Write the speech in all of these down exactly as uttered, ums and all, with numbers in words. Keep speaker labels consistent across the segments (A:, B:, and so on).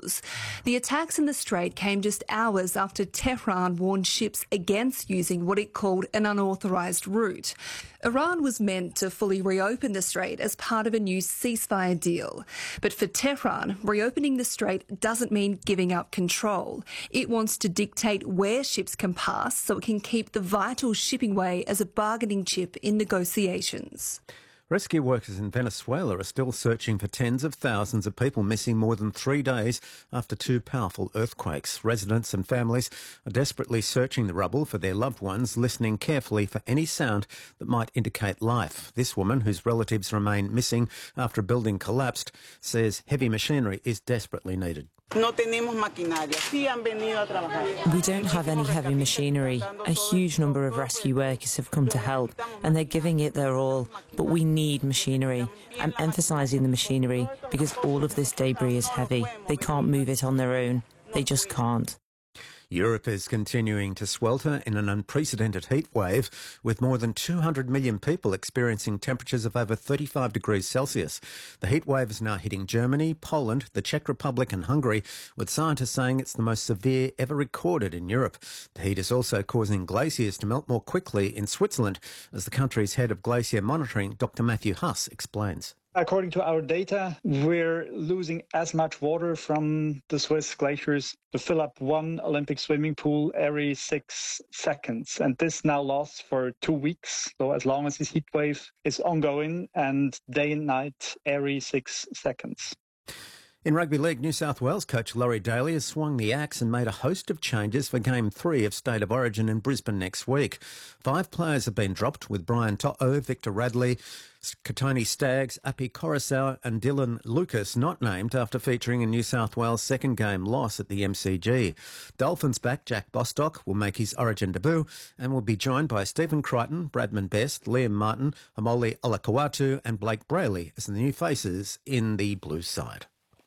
A: Hormuz. The attacks in the strait came just hours after Tehran warned ships against using what it called an unauthorised route. Iran was meant to fully reopen the strait as part of a new ceasefire deal. But for Tehran, reopening the strait doesn't mean giving up control. It wants to dictate where ships can pass so it can keep the vital shipping way as a bargaining chip in negotiations.
B: Rescue workers in Venezuela are still searching for tens of thousands of people missing more than three days after two powerful earthquakes. Residents and families are desperately searching the rubble for their loved ones, listening carefully for any sound that might indicate life. This woman, whose relatives remain missing after a building collapsed, says heavy machinery is desperately needed.
C: We don't
D: have any heavy machinery. A huge number of rescue workers have come to help, and they're giving it their all, but we need machinery. I'm emphasising the machinery because all of this debris is heavy. They can't move it on their own. They just can't.
B: Europe is continuing to swelter in an unprecedented heat wave, with more than two hundred million people experiencing temperatures of over thirty-five degrees Celsius. The heat wave is now hitting Germany, Poland, the Czech Republic and Hungary, with scientists saying it's the most severe ever recorded in Europe. The heat is also causing glaciers to melt more quickly in Switzerland, as the country's head of glacier monitoring, Doctor Matthew Huss, explains.
E: According to our data, we're losing as much water from the Swiss glaciers to fill up one Olympic swimming pool every six seconds. And this now lasts for two weeks. So as long as this heat wave is ongoing, and day and night every six seconds.
B: In rugby league, New South Wales coach Laurie Daly has swung the axe and made a host of changes for Game three of State of Origin in Brisbane next week. Five players have been dropped, with Brian To'o, Victor Radley, Katoni Staggs, Api Coruscant and Dylan Lucas not named after featuring in New South Wales' second game loss at the M C G. Dolphins back Jack Bostock will make his Origin debut and will be joined by Stephen Crichton, Bradman Best, Liam Martin, Amoli Olakawatu and Blake Brayley as the new faces in the blue side.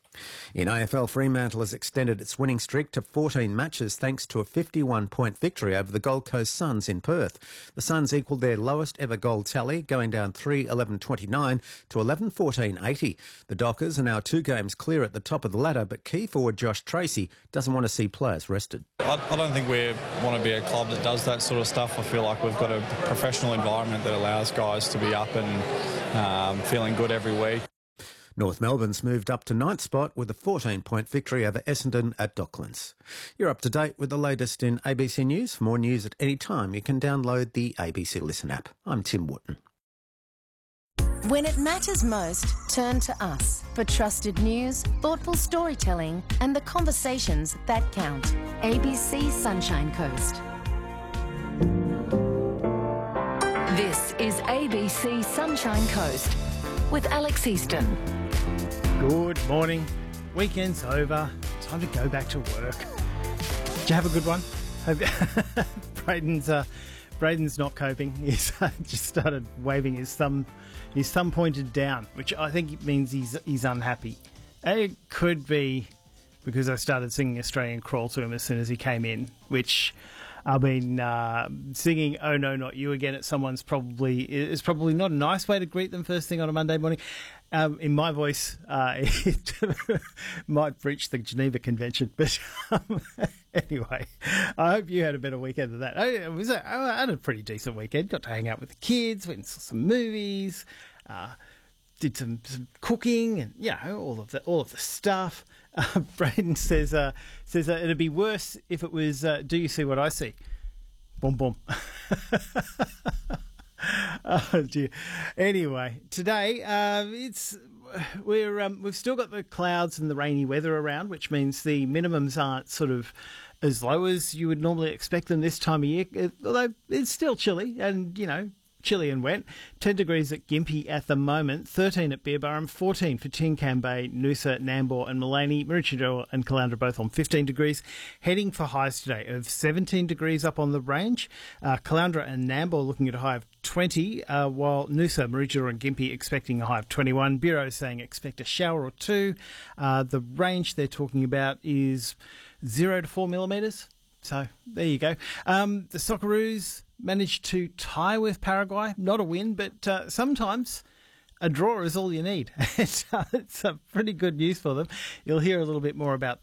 B: In A F L, Fremantle has extended its winning streak to fourteen matches thanks to a fifty-one point victory over the Gold Coast Suns in Perth. The Suns equalled their lowest ever goal tally, going down three eleven twenty-nine to eleven fourteen eighty. The Dockers are now two games clear at the top of the ladder, but key forward Josh Tracy doesn't want to see players rested.
F: I, I don't think we want to be a club that does that sort of stuff. I feel like we've got a professional environment that allows guys to be up and um, feeling good every week.
B: North Melbourne's moved up to ninth spot with a fourteen point victory over Essendon at Docklands. You're up to date with the latest in A B C News. For more news at any time, you can download the A B C Listen app. I'm Tim Wotton.
G: When it matters most, turn to us for trusted news, thoughtful storytelling and the conversations that count. A B C Sunshine Coast. This is A B C Sunshine Coast with Alex Easton.
H: Good morning. Weekend's over. Time to go back to work. Did you have a good one? Braden's uh, Braden's not coping. He's uh, just started waving his thumb, his thumb pointed down, which I think means he's he's unhappy. It could be because I started singing Australian Crawl to him as soon as he came in, which I mean, uh, singing "Oh No, Not You" again at someone's probably is probably not a nice way to greet them first thing on a Monday morning. Um, in my voice, uh, it might breach the Geneva Convention, but um, anyway, I hope you had a better weekend than that. I, it was a, I had a pretty decent weekend. Got to hang out with the kids, went and saw some movies, uh, did some, some cooking, and you know, all of the all of the stuff. Uh, Braden says uh, says uh, it'd be worse if it was uh, "Do you see what I see?" Boom, boom. Oh dear. Anyway, today uh, it's we're um, we've still got the clouds and the rainy weather around, which means the minimums aren't sort of as low as you would normally expect them this time of year. Although it's still chilly, and you know. Chilly and wet. ten degrees at Gympie at the moment, thirteen at Beerburrum, fourteen for Tincan Bay, Noosa, Nambour and Maleny, Maroochydore and Caloundra both on fifteen degrees. Heading for highs today of seventeen degrees up on the range. Uh, Caloundra and Nambour looking at a high of twenty, uh, while Noosa, Maroochydore and Gympie expecting a high of twenty-one. Bureau saying expect a shower or two. Uh, the range they're talking about is zero to four millimetres. So there you go. Um, the Socceroos managed to tie with Paraguay. Not a win, but uh, sometimes a draw is all you need. it's, uh, it's uh, pretty good news for them. You'll hear a little bit more about